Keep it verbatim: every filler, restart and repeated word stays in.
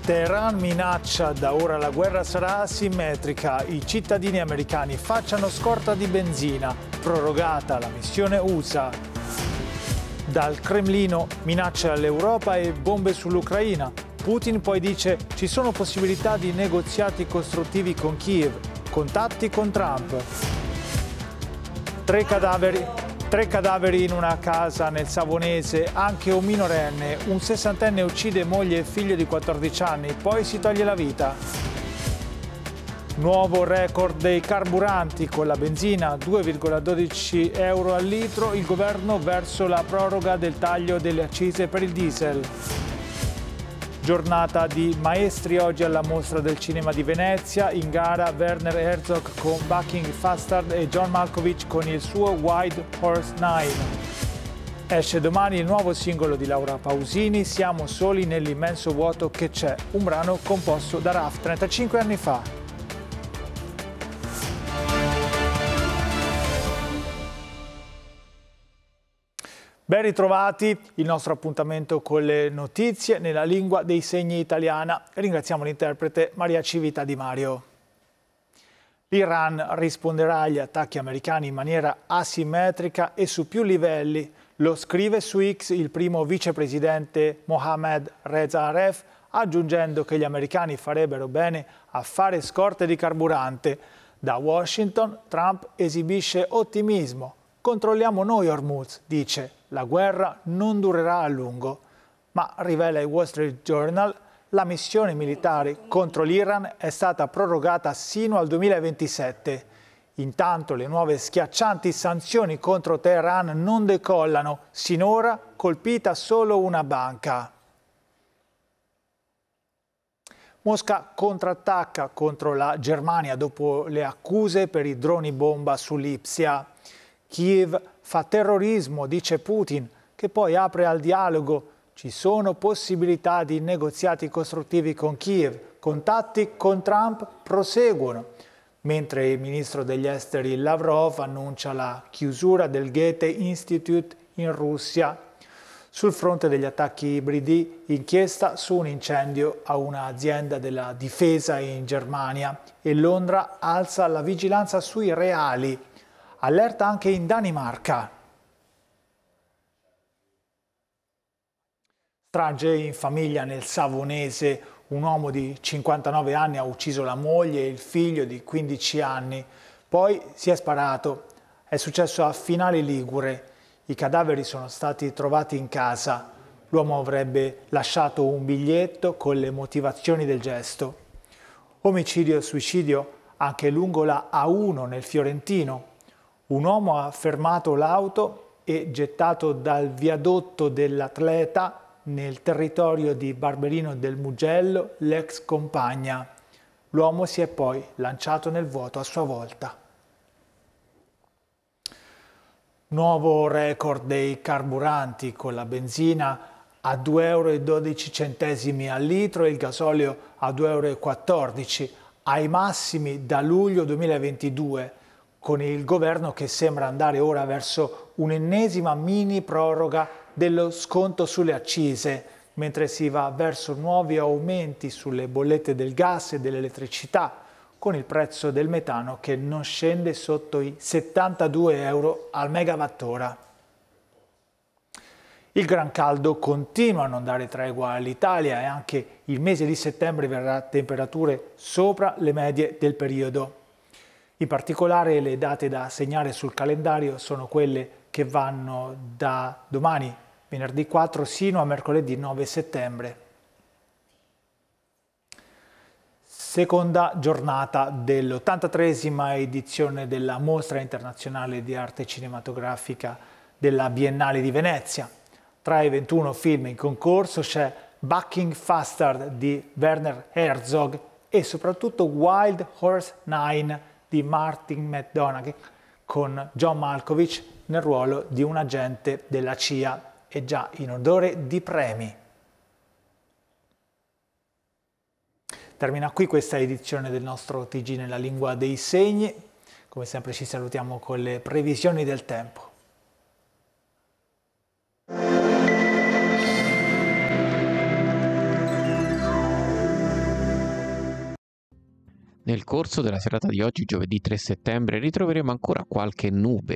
Teheran minaccia da ora la guerra sarà asimmetrica, i cittadini americani facciano scorta di benzina, prorogata la missione U S A. Dal Cremlino minacce all'Europa e bombe sull'Ucraina. Putin poi dice ci sono possibilità di negoziati costruttivi con Kiev, contatti con Trump. Tre cadaveri, tre cadaveri in una casa nel Savonese, anche un minorenne. Un sessantenne uccide moglie e figlio di quattordici anni, poi si toglie la vita. Nuovo record dei carburanti con la benzina, due virgola dodici euro al litro, il governo verso la proroga del taglio delle accise per il diesel. Giornata di maestri oggi alla Mostra del Cinema di Venezia, in gara Werner Herzog con Bucking Fastard e John Malkovich con il suo Wild Horse nove. Esce domani il nuovo singolo di Laura Pausini, Siamo soli nell'immenso vuoto che c'è, un brano composto da Raf trentacinque anni fa. Ben ritrovati, il nostro appuntamento con le notizie nella lingua dei segni italiana. Ringraziamo l'interprete Maria Civita Di Mario. L'Iran risponderà agli attacchi americani in maniera asimmetrica e su più livelli. Lo scrive su X il primo vicepresidente Mohammad Reza Aref, aggiungendo che gli americani farebbero bene a fare scorte di carburante. Da Washington Trump esibisce ottimismo. Controlliamo noi Hormuz, dice. La guerra non durerà a lungo, ma rivela il Wall Street Journal, la missione militare contro l'Iran è stata prorogata sino al duemilaventisette. Intanto le nuove schiaccianti sanzioni contro Teheran non decollano, sinora colpita solo una banca. Mosca contrattacca contro la Germania dopo le accuse per i droni bomba su Lipsia. Kiev fa terrorismo, dice Putin, che poi apre al dialogo. Ci sono possibilità di negoziati costruttivi con Kiev. Contatti con Trump proseguono. Mentre il ministro degli esteri Lavrov annuncia la chiusura del Goethe Institute in Russia. Sul fronte degli attacchi ibridi, inchiesta su un incendio a un'azienda della difesa in Germania e Londra alza la vigilanza sui reali. Allerta anche in Danimarca. Strage in famiglia nel Savonese. Un uomo di cinquantanove anni ha ucciso la moglie e il figlio di quindici anni. Poi si è sparato. È successo a Finale Ligure. I cadaveri sono stati trovati in casa. L'uomo avrebbe lasciato un biglietto con le motivazioni del gesto. Omicidio e suicidio anche lungo la A uno nel Fiorentino. Un uomo ha fermato l'auto e gettato dal viadotto dell'atleta nel territorio di Barberino del Mugello l'ex compagna. L'uomo si è poi lanciato nel vuoto a sua volta. Nuovo record dei carburanti con la benzina a due euro e dodici centesimi al litro e il gasolio a due euro e quattordici, ai massimi da luglio duemilaventidue. Con il governo che sembra andare ora verso un'ennesima mini proroga dello sconto sulle accise, mentre si va verso nuovi aumenti sulle bollette del gas e dell'elettricità, con il prezzo del metano che non scende sotto i settantadue euro al megawattora. Il gran caldo continua a non dare tregua all'Italia e anche il mese di settembre verrà a temperature sopra le medie del periodo. In particolare le date da segnare sul calendario sono quelle che vanno da domani, venerdì quattro, sino a mercoledì nove settembre. Seconda giornata dell'ottantatreesima edizione della Mostra Internazionale di Arte Cinematografica della Biennale di Venezia. Tra i ventuno film in concorso c'è Bucking Fastard di Werner Herzog e soprattutto Wild Horse nove di Martin McDonagh con John Malkovich nel ruolo di un agente della C I A e già in odore di premi. Termina qui questa edizione del nostro T G nella lingua dei segni. Come sempre ci salutiamo con le previsioni del tempo. Nel corso della serata di oggi, giovedì tre settembre, ritroveremo ancora qualche nube